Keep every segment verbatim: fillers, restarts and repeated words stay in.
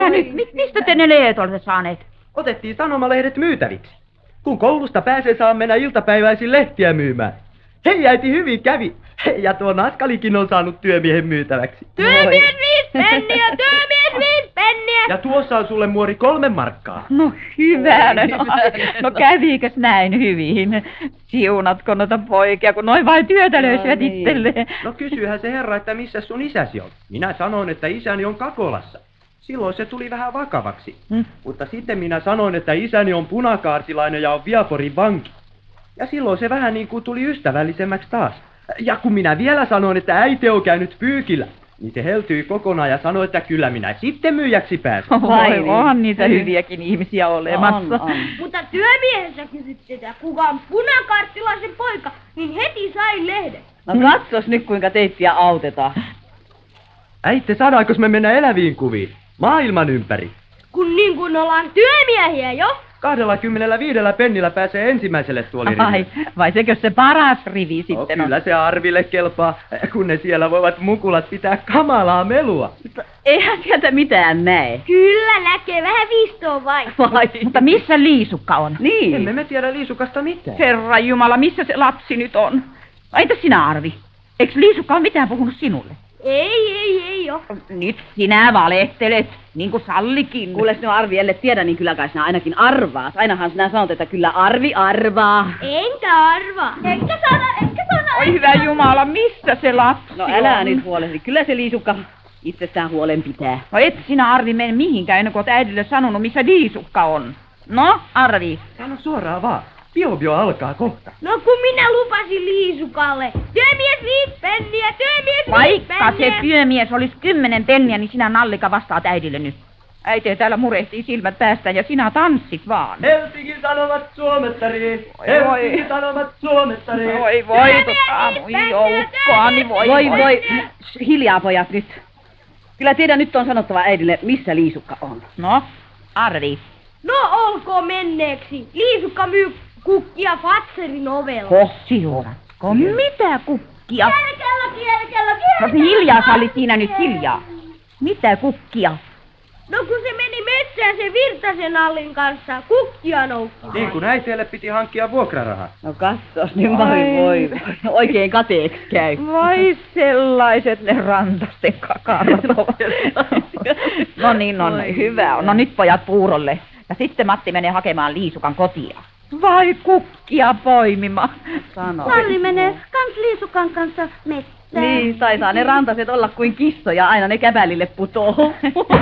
Ja nyt, mistä te ne leet olette saaneet? Otettiin sanomalehdet myytäviksi. Kun koulusta pääsee, saa mennä iltapäiväisin lehtiä myymään. Hei äiti, hyvin kävi. Ja tuo Naskalikin on saanut työmiehen myytäväksi. Työmies viisi penniä, työmies viisi penniä. Ja tuossa on sulle muori kolme markkaa. No hyvä, no, no kävikös näin hyvin? Siunatko noita poikia, kun noin vain työtä löysivät no, niin. itselleen? No kysyyhän se herra, että missä sun isäsi on. Minä sanoin, että isäni on Kakolassa. Silloin se tuli vähän vakavaksi. Hmm. Mutta sitten minä sanoin, että isäni on punakaartilainen ja on Viaporin vanki. Ja silloin se vähän niin kuin tuli ystävällisemmäksi taas. Ja kun minä vielä sanoin, että äiti on käynyt pyykillä, niin se heltyi kokonaan ja sanoi, että kyllä minä sitten myyjäksi pääsen. Vai on niitä hyviäkin ihmisiä olemassa. On, on. Mutta työmiehessä kysyttiin, että kuka on punakaartilaisen poika, niin heti sai lehden. No katsos nyt kuinka teittiä autetaan. Äitte, saadaanko me mennä eläviin kuviin? Maailman ympäri. Kun niin kuin ollaan työmiehiä jo. Kahdellakymmenellä viidellä pennillä pääsee ensimmäiselle tuoliriville. Ai, vai sekö se paras rivi sitten no, on? Kyllä se Arville kelpaa, kun ne siellä voivat mukulat pitää kamalaa melua. Mutta eihän sieltä mitään näe. Kyllä näkee, vähän viistoa vain. Vai. Mutta missä Liisukka on? Niin. Emme me tiedä Liisukasta mitään. Herra Jumala, missä se lapsi nyt on? Entä sinä, Arvi? Eikö Liisukka ole mitään puhunut sinulle? Ei, ei, ei oo. Nyt sinä valehtelet, niin kuin Sallikin. Kuule sinä Arvi, ellei tiedä, niin kyllä kai sinä ainakin arvaat. Ainahan sinä sanot, että kyllä Arvi arvaa. Enkä arvaa. Enkä sano, enkä sano. Oi hyvä Jumala, missä se lapsi No älä on? nyt huolehdi. Kyllä se Liisukka itsestään huolen pitää. No et sinä, Arvi, mene mihinkään, ennen kuin olet äidille sanonut, missä Liisukka on. No, Arvi. Sano suoraan vaan. Biobio alkaa kohta. No kun minä lupasin Liisukalle. Työmies viisi penniä, työmies viisi penniä. Vaikka se työmies olisi kymmenen penniä, niin sinä Nallika vastaat äidille nyt. Äiti täällä murehtii silmät päästään ja sinä tanssit vaan. Helsingin Sanomat suomettari. Helsingin Sanomat suomettari. Voi voi, tota mun joukkoani, voi voi. Voi voi, hiljaa pojat nyt. Kyllä teidän nyt on sanottava äidille, missä Liisukka on. No, Arvi. No olkoon menneeksi. Liisukka myy kukkia Fatserin ovella. Hoh, siuratko? Mitä kukkia? Kielekellä, kielekellä, No hiljaa, Salli, siinä nyt hiljaa. Mitä kukkia? No kun se meni metsään se Virtasen Allin kanssa, kukkia noukki. Niin kun äiteelle piti hankkia vuokrarahaa. No katsos, niin Mari voi. Oikein kateeksi käy. Vai sellaiset ne rantasten kakarat ovat. No niin, no, no hyvä on. No nyt pojat puurolle. Ja sitten Matti menee hakemaan Liisukan kotia. Vai kukkia poimima. Sano. Salli menee kans Liisukan kanssa metsään. Niin, taitaa ne rantaset olla kuin kissoja, aina ne käpälille putoo.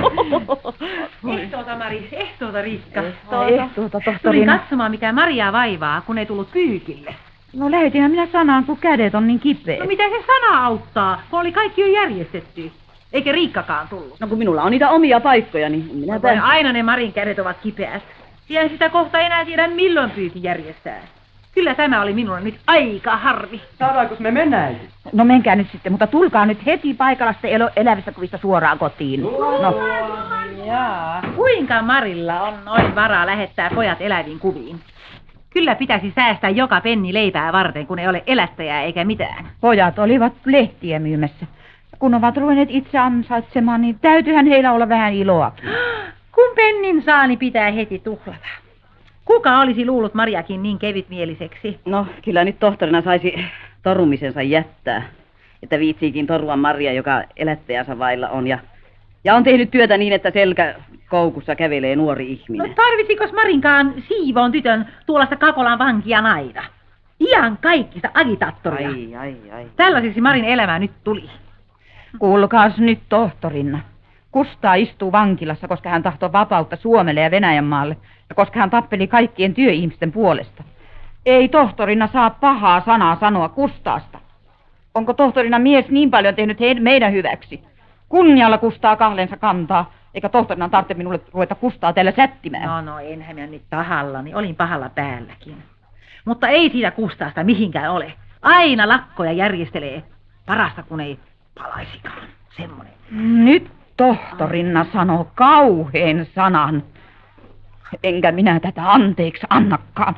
Ehtoota, Mari, ehtoota, Riikka. Ehtoota, ehtoota Tulin tohtorina. katsomaan, mikä Mariaa vaivaa, kun ei tullut pyykille. No lähetinhän minä sanaan, kun kädet on niin kipeät. No mitä se sana auttaa, kun oli kaikki jo järjestetty? Eikä Riikkakaan tullut. No kun minulla on niitä omia paikkoja, niin minä No, pääsen. aina ne Marin kädet ovat kipeät. Siellä sitä kohta enää tiedä milloin pyyki järjestää. Kyllä tämä oli minulle nyt aika harmi. Saadaanko me mennä äiti? No menkää nyt sitten, mutta tulkaa nyt heti paikalasta elo- elävistä kuvista suoraan kotiin. No. Jaa. Kuinka Marilla on noin varaa lähettää pojat eläviin kuviin? Kyllä pitäisi säästää joka penni leipää varten, kun ei ole elättäjää eikä mitään. Pojat olivat lehtiä myymässä. Kun ovat ruvenneet itse ansaitsemaan, niin täytyyhän heillä olla vähän iloakin. Kun pennin saa, niin pitää heti tuhlata. Kuka olisi luullut Mariakin niin kevytmieliseksi? No, kyllä nyt tohtorina saisi torumisensa jättää. Että viitsiikin torua Maria, joka elättäjänsä vailla on. Ja, ja on tehnyt työtä niin, että selkä koukussa kävelee nuori ihminen. No, tarvitsikos Marinkaan siivoon tytön tuollaista Kakolan vankia naida? Ihan kaikista agitaattoria. Ai, ai, ai. Tällaisiksi Marin elämä nyt tuli. Kuulkaas nyt tohtorinna. Kustaa istuu vankilassa, koska hän tahtoo vapautta Suomelle ja Venäjänmaalle, ja koska hän tappeli kaikkien työihmisten puolesta. Ei tohtorina saa pahaa sanaa sanoa Kustaasta. Onko tohtorina mies niin paljon tehnyt he, meidän hyväksi? Kunnialla Kustaa kahlensa kantaa, eikä tohtorina tarvitse minulle ruveta Kustaa täällä sättimään. No, no, enhän minä nyt pahallani. Olin pahalla päälläkin. Mutta ei siitä Kustaasta mihinkään ole. Aina lakkoja järjestelee. Parasta kun ei palaisikaan. Semmoinen. Nyt tohtorinna sanoo kauheen sanan. Enkä minä tätä anteeksi annakaan.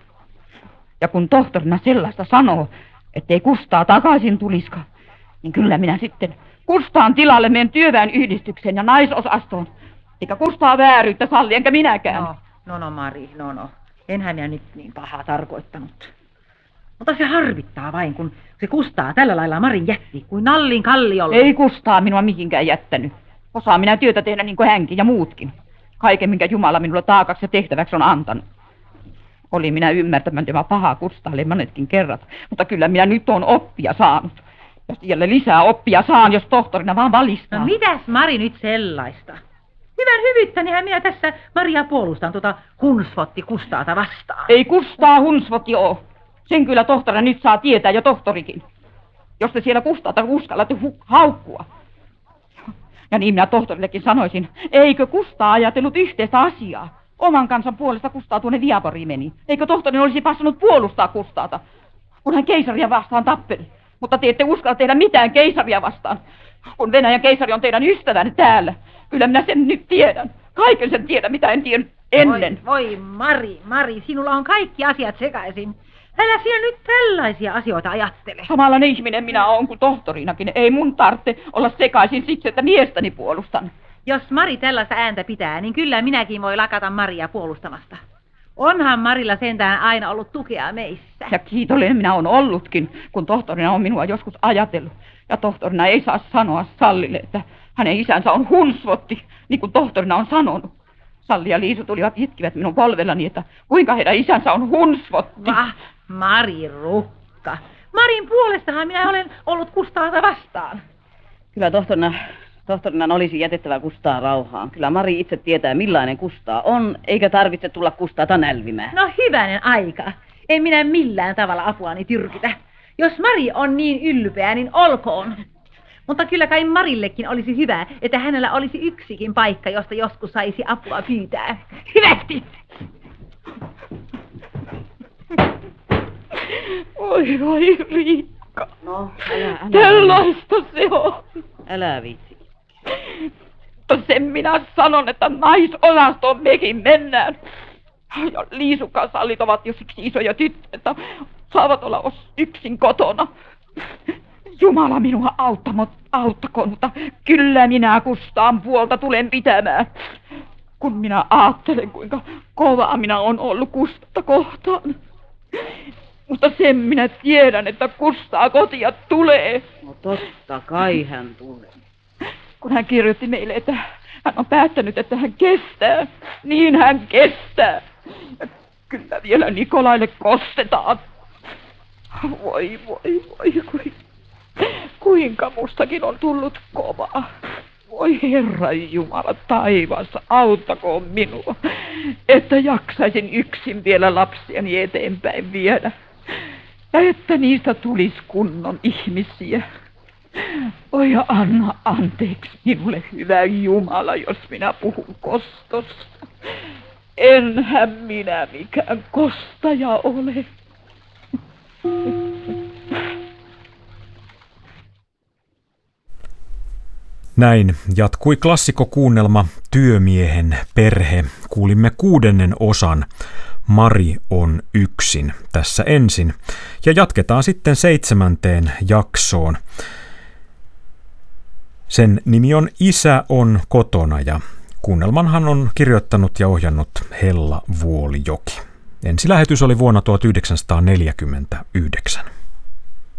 Ja kun tohtorina sellaista sanoo, ettei Kustaa takaisin tuliskaan, niin kyllä minä sitten Kustaan tilalle menen työväenyhdistykseen ja naisosastoon. Eikä Kustaa vääryyttä salli, enkä minäkään. No, no, no Mari, no, no. Enhän minä nyt niin pahaa tarkoittanut. Mutta se harvittaa vain, kun se Kustaa tällä lailla Marin jätti, kuin nallin kalliolla. Ei Kustaa minua mihinkään jättänyt. Osaan minä työtä tehdä niin kuin hänkin ja muutkin. Kaiken, minkä Jumala minulle taakaksi ja tehtäväksi on antanut. Olin minä ymmärtämättömä pahaa Kustaalle monetkin kerrat, mutta kyllä minä nyt on oppia saanut. Ja siellä lisää oppia saan, jos tohtorina vaan valistaa. No mitäs Mari nyt sellaista? Hyvän hyvyyttänihän minä tässä Maria puolustan tuota Hunsvotti Kustaata vastaan. Ei Kustaa Hunsvotti oo. Sen kyllä tohtorina nyt saa tietää ja tohtorikin. Jos te siellä Kustaata uskallatte hu- haukkua. Ja niin minä tohtorillekin sanoisin, eikö Kustaa ajatellut yhteistä asiaa? Oman kansan puolesta Kustaa tuonne Viaporiin meni. Eikö tohtorin olisi passannut puolustaa Kustaata, kun hän keisaria vastaan tappeli? Mutta te ette uskalla tehdä mitään keisaria vastaan, kun Venäjän keisari on teidän ystävänne täällä. Kyllä minä sen nyt tiedän. Kaiken sen tiedän, mitä en tiedä ennen. Voi, voi Mari, Mari, sinulla on kaikki asiat sekaisin. Älä siellä nyt tällaisia asioita ajattele. Samanlainen ihminen minä olen kuin tohtorinakin. Ei mun tarvitse olla sekaisin siksi, että miestäni puolustan. Jos Mari tällaista ääntä pitää, niin kyllä minäkin voi lakata Maria puolustamasta. Onhan Marilla sentään aina ollut tukea meissä. Ja kiitollinen minä olen ollutkin, kun tohtorina on minua joskus ajatellut. Ja tohtorina ei saa sanoa Sallille, että hänen isänsä on Hunsvotti, niin kuin tohtorina on sanonut. Salli ja Liisu tulivat itkivät minun polvellani, että kuinka heidän isänsä on Hunsvotti. Vah, Mari Rukka. Marin puolestahan minä olen ollut Kustaata vastaan. Kyllä tohtorina, tohtorina olisi jätettävä Kustaa rauhaan. Kyllä Mari itse tietää, millainen Kustaa on, eikä tarvitse tulla Kustaata nälvimään. No hyvänen aika. En minä millään tavalla apuani tyrkitä. Jos Mari on niin ylpeä, niin olkoon. Mutta kyllä kai Marillekin olisi hyvä, että hänellä olisi yksikin paikka, josta joskus saisi apua pyytää. Hyvästi! Oi voi Riikka. No, älä, älä. Sellaista se on. Älä viitsi. Mutta sen minä sanon, että naisosastoon mekin mennään. Ja Liisukan Sallit ovat jo siksi isoja tyttöjä, että saavat olla yksin kotona. Jumala minua auttamot, auttakoon, mutta kyllä minä Kustaan puolta tulen pitämään. Kun minä ajattelen, kuinka kovaa minä on ollut Kustasta kohtaan. Mutta sen minä tiedän, että Kustaa kotia tulee. No totta kai hän tulee. Kun hän kirjoitti meille, että hän on päättänyt, että hän kestää, niin hän kestää. Ja kyllä vielä Nikolaille kostetaan. Voi, voi, voi, voi. Kuinka mustakin on tullut kovaa. Voi Herra Jumala taivassa, auttakoon minua, että jaksaisin yksin vielä lapsiani eteenpäin viedä. Ja että niistä tulisi kunnon ihmisiä. Oi anna anteeksi minulle, hyvä Jumala, jos minä puhun kostosta. Enhän minä mikään kostaja ole. Näin jatkui klassikkokuunnelma Työmiehen perhe. Kuulimme kuudennen osan Mari on yksin tässä ensin. Ja jatketaan sitten seitsemänteen jaksoon. Sen nimi on Isä on kotona ja kuunnelmanhan on kirjoittanut ja ohjannut Hella Vuolijoki. Ensilähetys oli vuonna tuhatyhdeksänsataaneljäkymmentäyhdeksän.